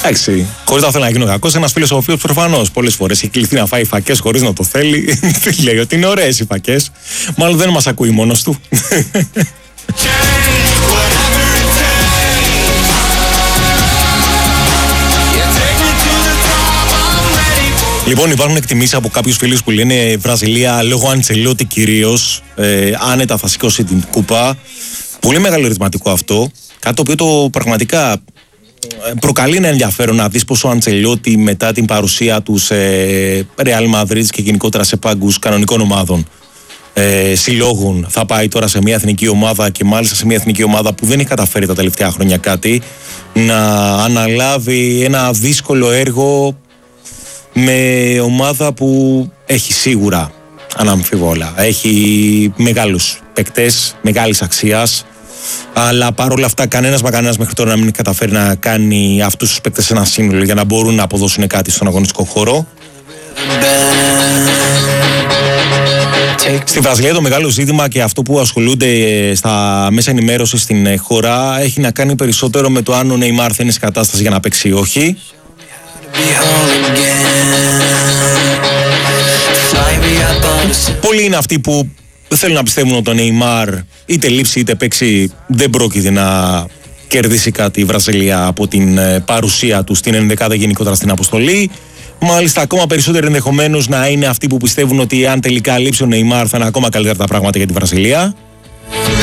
Εντάξει, χωρίς να θέλω να γίνω κακός, ένας φίλος ο οποίος προφανώς πολλές φορές έχει κληθεί να φάει φακές χωρίς να το θέλει, λέει ότι είναι ωραίες οι φακές. Μάλλον δεν μας ακούει μόνος του. Λοιπόν, υπάρχουν εκτιμήσεις από κάποιους φίλους που λένε Βραζιλία λόγω Αντσελότη κυρίως άνετα θα σηκώσει την κούπα. Πολύ μεγάλο ερωτηματικό αυτό. Κάτι το οποίο το πραγματικά προκαλεί ένα ενδιαφέρον να δεις πως ο Αντσελότη μετά την παρουσία του σε Ρεάλ Μαδρίτης και γενικότερα σε πάγκους κανονικών ομάδων συλλόγων θα πάει τώρα σε μια εθνική ομάδα, και μάλιστα σε μια εθνική ομάδα που δεν έχει καταφέρει τα τελευταία χρόνια κάτι, να αναλάβει ένα δύσκολο έργο με ομάδα που έχει σίγουρα αναμφιβόλα, έχει μεγάλους παικτές μεγάλης αξίας, αλλά παρόλα αυτά κανένας μέχρι τώρα να μην καταφέρει να κάνει αυτούς τους παίκτες ένα σύνολο για να μπορούν να αποδώσουν κάτι στον αγωνιστικό χώρο. Στη Βραζιλία το μεγάλο ζήτημα και αυτό που ασχολούνται στα μέσα ενημέρωση στην χώρα έχει να κάνει περισσότερο με το αν ο Νεϊμάρ θα είναι σε κατάσταση για να παίξει ή όχι. Πολλοί είναι αυτοί που θέλουν να πιστεύουν ότι ο Νεϊμάρ είτε λείψει είτε παίξει δεν πρόκειται να κερδίσει κάτι η Βραζιλία από την παρουσία του στην ενδεκάδα, γενικότερα στην αποστολή. Μάλιστα, ακόμα περισσότερο ενδεχομένως να είναι αυτοί που πιστεύουν ότι αν τελικά λείψει ο Νεϊμάρ θα είναι ακόμα καλύτερα τα πράγματα για τη Βραζιλία.